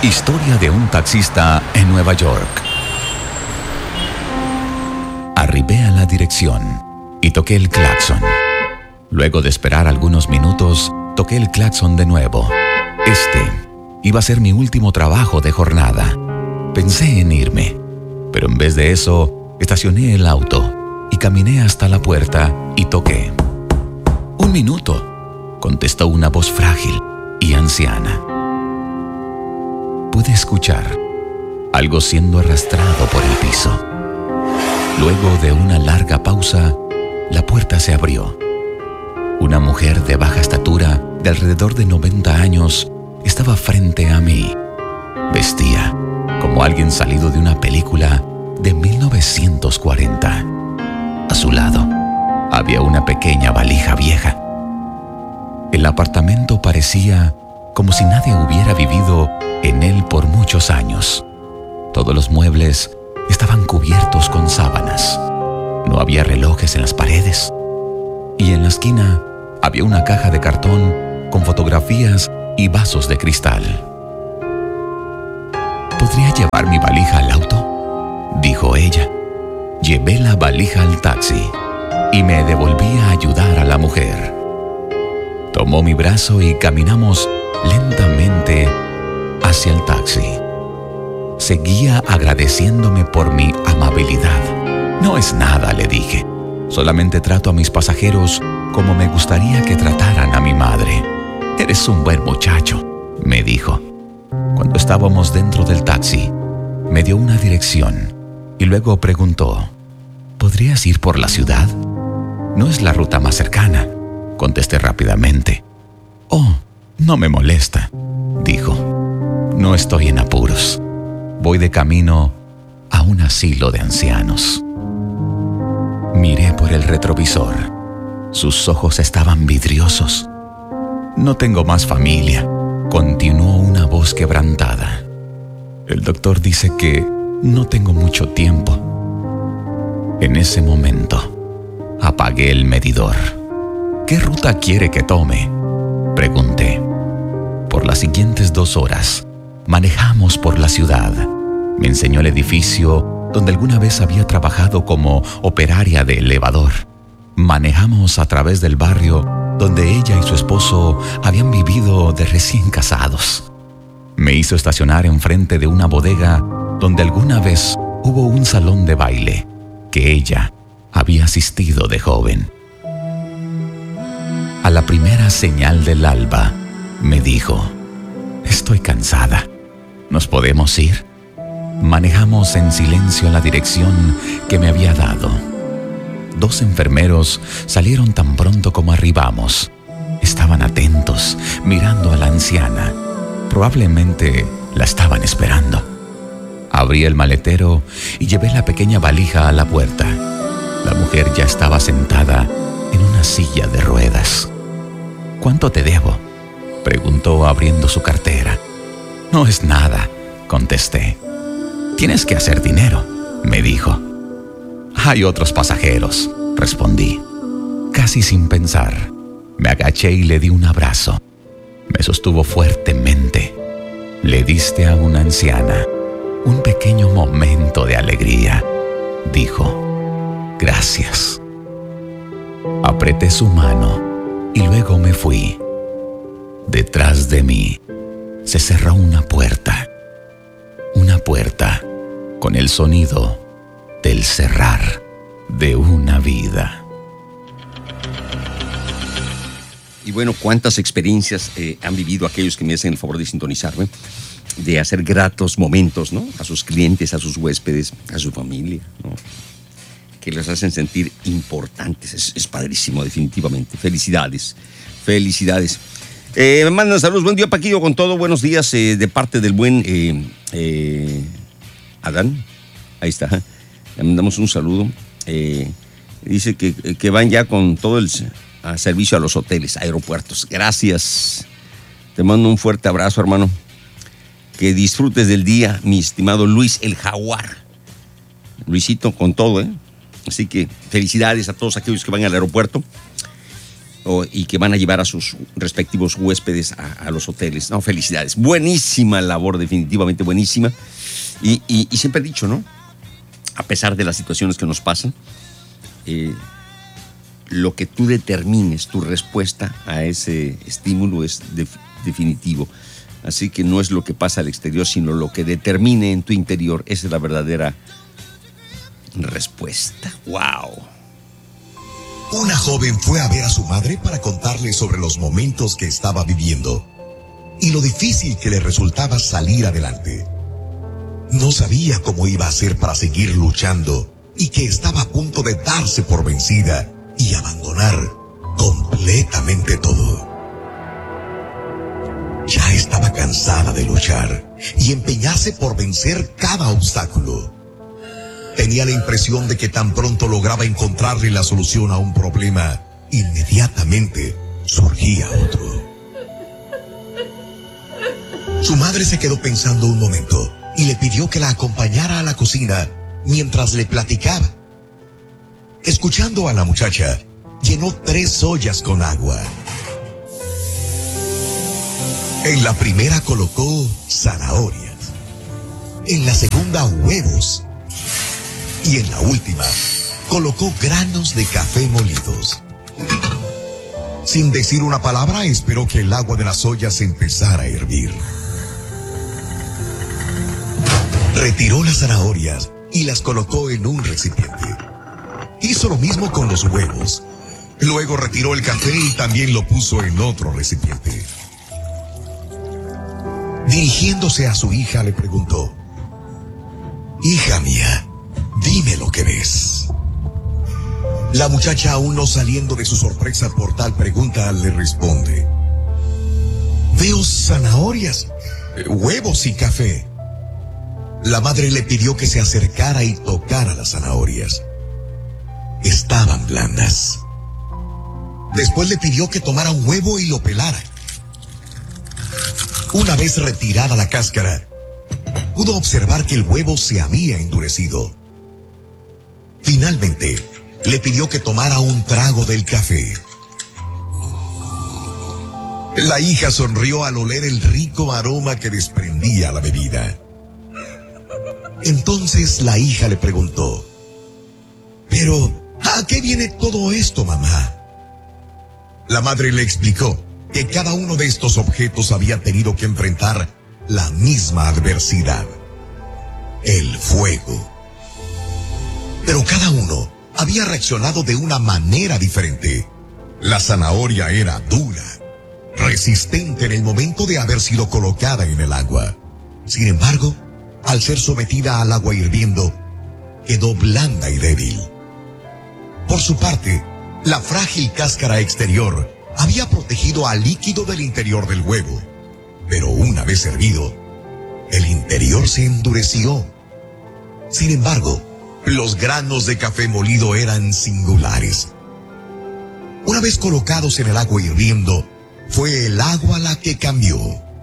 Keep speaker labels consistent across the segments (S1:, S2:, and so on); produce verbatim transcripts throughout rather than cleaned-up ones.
S1: Historia de un taxista en Nueva York. Arribé a la dirección y toqué el claxon. Luego de esperar algunos minutos, toqué el claxon de nuevo. Este iba a ser mi último trabajo de jornada. Pensé en irme, pero en vez de eso, estacioné el auto y caminé hasta la puerta y toqué. «Un minuto», contestó una voz frágil y anciana. Pude escuchar algo siendo arrastrado por el piso. Luego de una larga pausa, la puerta se abrió. Una mujer de baja estatura, de alrededor de noventa años, estaba frente a mí. Vestía como alguien salido de una película de mil novecientos cuarenta. A su lado había una pequeña valija vieja. El apartamento parecía como si nadie hubiera vivido en él por muchos años. Todos los muebles estaban cubiertos con sábanas. No había relojes en las paredes. Y en la esquina había una caja de cartón con fotografías y vasos de cristal. ¿Podría llevar mi valija al auto?, dijo ella. Llevé la valija al taxi y me devolví a ayudar a la mujer. Tomó mi brazo y caminamos lentamente hacia el taxi. Seguía agradeciéndome por mi amabilidad. «No es nada», le dije. «Solamente trato a mis pasajeros como me gustaría que trataran a mi madre». «Eres un buen muchacho», me dijo. Cuando estábamos dentro del taxi, me dio una dirección y luego preguntó: «¿Podrías ir por la ciudad?». «No es la ruta más cercana», contesté rápidamente. «Oh, no me molesta», dijo. «No estoy en apuros. Voy de camino a un asilo de ancianos». Miré por el retrovisor. Sus ojos estaban vidriosos. «No tengo más familia», continuó una voz quebrantada. «El doctor dice que no tengo mucho tiempo». En ese momento, apagué el medidor. «¿Qué ruta quiere que tome?», pregunté. Por las siguientes dos horas, manejamos por la ciudad. Me enseñó el edificio donde alguna vez había trabajado como operaria de elevador. Manejamos a través del barrio donde ella y su esposo habían vivido de recién casados. Me hizo estacionar enfrente de una bodega donde alguna vez hubo un salón de baile que ella había asistido de joven. A la primera señal del alba, me dijo: «Estoy cansada. ¿Nos podemos ir?». Manejamos en silencio en la dirección que me había dado. Dos enfermeros salieron tan pronto como arribamos. Estaban atentos, mirando a la anciana. Probablemente la estaban esperando. Abrí el maletero y llevé la pequeña valija a la puerta. La mujer ya estaba sentada en una silla de ruedas. «¿Cuánto te debo?», preguntó abriendo su cartera. «No es nada», contesté. «Tienes que hacer dinero», me dijo. «Hay otros pasajeros», respondí. Casi sin pensar, me agaché y le di un abrazo. Me sostuvo fuertemente. «Le diste a una anciana un pequeño momento de alegría», dijo. «Gracias». Apreté su mano y luego me fui. Detrás de mí se cerró una puerta. Una puerta con el sonido del cerrar de una vida.
S2: Y bueno, cuántas experiencias eh, han vivido aquellos que me hacen el favor de sintonizarme, de hacer gratos momentos, ¿no?, a sus clientes, a sus huéspedes, a su familia, ¿no?, que los hacen sentir importantes. Es, es padrísimo, definitivamente. Felicidades, felicidades. Eh, me mandan saludos. Buen día, Paquillo, con todo. Buenos días eh, de parte del buen eh, eh, Adán. Ahí está. Le mandamos un saludo. Eh, dice que, que van ya con todo el a servicio a los hoteles, aeropuertos. Gracias. Te mando un fuerte abrazo, hermano. Que disfrutes del día, mi estimado Luis el Jaguar. Luisito, con todo, ¿eh? Así que felicidades a todos aquellos que van al aeropuerto. o, y que van a llevar a sus respectivos huéspedes a, a los hoteles. No, felicidades. Buenísima labor, definitivamente buenísima. Y, y, y siempre he dicho, ¿no? A pesar de las situaciones que nos pasan, eh, lo que tú determines, tu respuesta a ese estímulo es de, definitivo. Así que no es lo que pasa al exterior, sino lo que determine en tu interior. Esa es la verdadera respuesta. ¡Wow!
S3: Una joven fue a ver a su madre para contarle sobre los momentos que estaba viviendo y lo difícil que le resultaba salir adelante. No sabía cómo iba a hacer para seguir luchando y que estaba a punto de darse por vencida y abandonar completamente todo. Ya estaba cansada de luchar y empeñarse por vencer cada obstáculo. Tenía la impresión de que tan pronto lograba encontrarle la solución a un problema, inmediatamente surgía otro. Su madre se quedó pensando un momento y le pidió que la acompañara a la cocina mientras le platicaba. Escuchando a la muchacha, llenó tres ollas con agua. En la primera colocó zanahorias, en la segunda huevos y en la última colocó granos de café molidos. Sin decir una palabra, esperó que el agua de las ollas empezara a hervir. Retiró las zanahorias y las colocó en un recipiente. Hizo lo mismo con los huevos. Luego retiró el café y también lo puso en otro recipiente. Dirigiéndose a su hija, le preguntó: «Hija mía, dime lo que ves». La muchacha, aún no saliendo de su sorpresa por tal pregunta, le responde: «Veo zanahorias, huevos y café». La madre le pidió que se acercara y tocara las zanahorias. Estaban blandas. Después le pidió que tomara un huevo y lo pelara. Una vez retirada la cáscara, pudo observar que el huevo se había endurecido. Finalmente, le pidió que tomara un trago del café. La hija sonrió al oler el rico aroma que desprendía la bebida. Entonces la hija le preguntó: «Pero, ¿a qué viene todo esto, mamá?». La madre le explicó que cada uno de estos objetos había tenido que enfrentar la misma adversidad: el fuego. Pero cada uno había reaccionado de una manera diferente. La zanahoria era dura, resistente en el momento de haber sido colocada en el agua. Sin embargo, al ser sometida al agua hirviendo, quedó blanda y débil. Por su parte, la frágil cáscara exterior había protegido al líquido del interior del huevo, pero una vez hervido, el interior se endureció. Sin embargo, los granos de café molido eran singulares. Una vez colocados en el agua hirviendo, fue el agua la que cambió.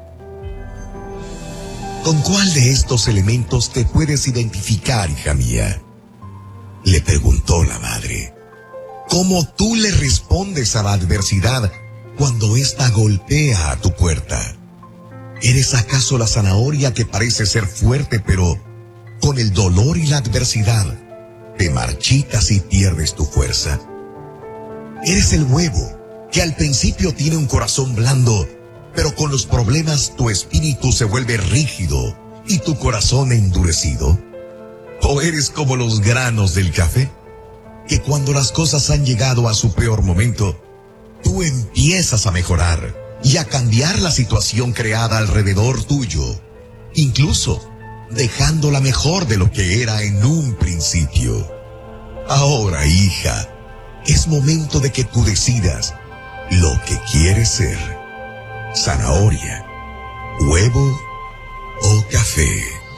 S3: ¿Con cuál de estos elementos te puedes identificar, hija mía?, le preguntó la madre. ¿Cómo tú le respondes a la adversidad cuando ésta golpea a tu puerta? ¿Eres acaso la zanahoria que parece ser fuerte, pero con el dolor y la adversidad te marchitas y pierdes tu fuerza? ¿Eres el huevo que al principio tiene un corazón blando, pero con los problemas tu espíritu se vuelve rígido y tu corazón endurecido? ¿O eres como los granos del café, que cuando las cosas han llegado a su peor momento, tú empiezas a mejorar y a cambiar la situación creada alrededor tuyo, incluso dejándola mejor de lo que era en un principio? Ahora, hija, es momento de que tú decidas lo que quieres ser: zanahoria, huevo o café.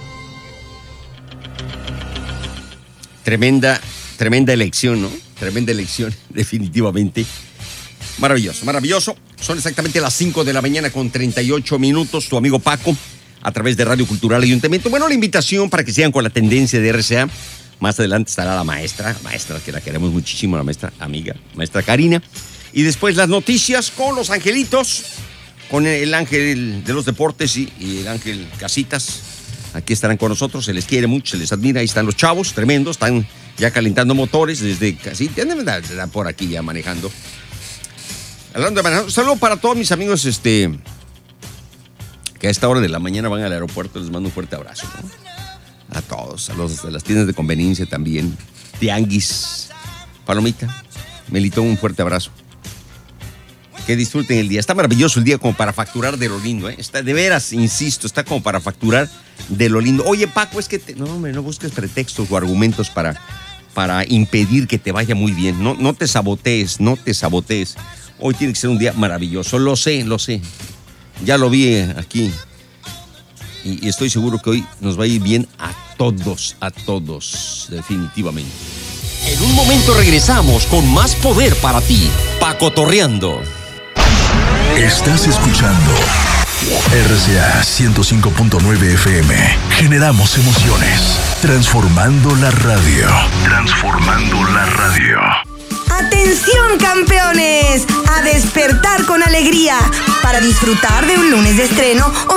S2: Tremenda, tremenda elección, ¿no? Tremenda elección, definitivamente. Maravilloso, maravilloso. Son exactamente las cinco de la mañana con treinta y ocho minutos. Tu amigo Paco, a través de Radio Cultural Ayuntamiento. Bueno, la invitación para que sigan con la tendencia de R C A. Más adelante estará la maestra, maestra que la queremos muchísimo, la maestra amiga, maestra Karina. Y después las noticias con los angelitos, con el ángel de los deportes y, y el ángel Casitas. Aquí estarán con nosotros, se les quiere mucho, se les admira. Ahí están los chavos, tremendos, están ya calentando motores desde casi, ya deben andar por aquí ya manejando. Hablando de manejar, un saludo para todos mis amigos este, que a esta hora de la mañana van al aeropuerto, les mando un fuerte abrazo, ¿no? A todos, a los de las tiendas de conveniencia también, Tianguis, Palomita, Melitón, un fuerte abrazo. Que disfruten el día. Está maravilloso el día como para facturar de lo lindo, ¿eh? Está, de veras, insisto, está como para facturar de lo lindo. Oye, Paco, es que... Te... No, hombre, no busques pretextos o argumentos para, para impedir que te vaya muy bien. No, no te sabotees, no te sabotees. Hoy tiene que ser un día maravilloso. Lo sé, lo sé. Ya lo vi aquí. Y, y estoy seguro que hoy nos va a ir bien a todos, a todos, definitivamente.
S4: En un momento regresamos con más poder para ti. Pacotorreando.
S5: Estás escuchando R C A ciento cinco punto nueve F M. Generamos emociones. Transformando la radio. Transformando la radio.
S6: ¡Atención, campeones! A despertar con alegría para disfrutar de un lunes de estreno o